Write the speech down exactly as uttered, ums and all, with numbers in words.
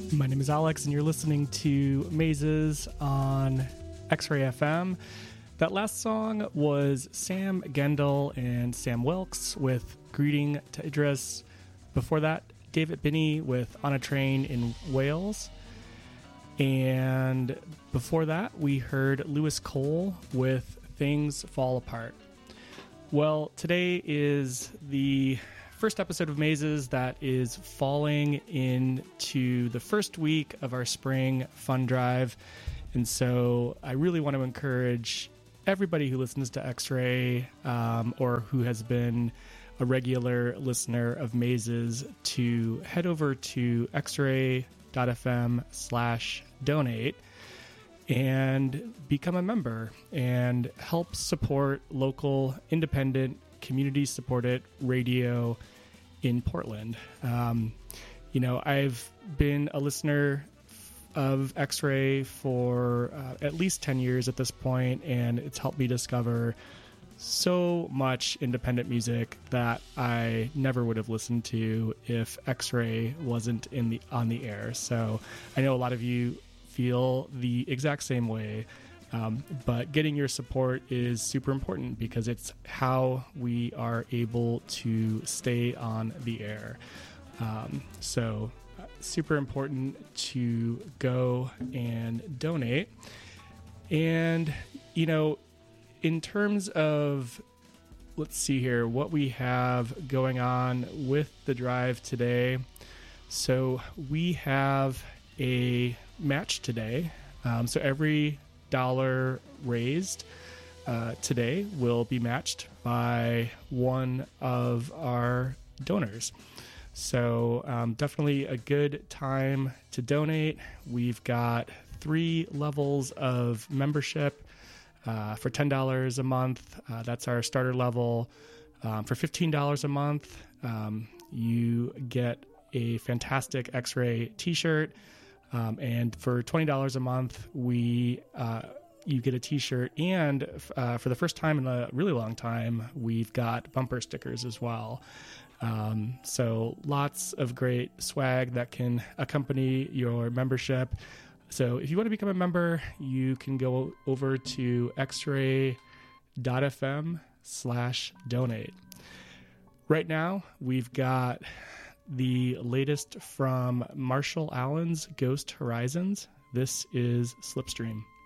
My name is Alex, and you're listening to Mazes on X-Ray F M. That last song was Sam Gendel and Sam Wilkes with Greeting to Idris. Before that, David Binney with On a Train in Wales. And before that, we heard Lewis Cole with Things Fall Apart. Well, today is the first episode of Mazes that is falling into the first week of our spring fun drive. And so I really want to encourage everybody who listens to X-Ray um, or who has been a regular listener of Mazes to head over to xray.fm slash donate and become a member and help support local, independent, community-supported radio in Portland. Um, you know, I've been a listener of X-Ray for uh, at least ten years at this point, and it's helped me discover so much independent music that I never would have listened to if X-Ray wasn't in the on the air. So I know a lot of you feel the exact same way. Um, but getting your support is super important because it's how we are able to stay on the air. Um, so uh, super important to go and donate. And, you know, in terms of, let's see here, what we have going on with the drive today. So we have a match today. Um, so every dollar raised uh, today will be matched by one of our donors. So um, definitely a good time to donate. We've got three levels of membership uh, for ten dollars a month. Uh, that's our starter level. Um, for fifteen dollars a month, um, you get a fantastic X-Ray t-shirt. Um, and for twenty dollars a month, we uh, you get a t-shirt. And uh, for the first time in a really long time, we've got bumper stickers as well. Um, so lots of great swag that can accompany your membership. So if you want to become a member, you can go over to xray.fm slash donate. Right now, we've got the latest from Marshall Allen's Ghost Horizons. This is Slipstream.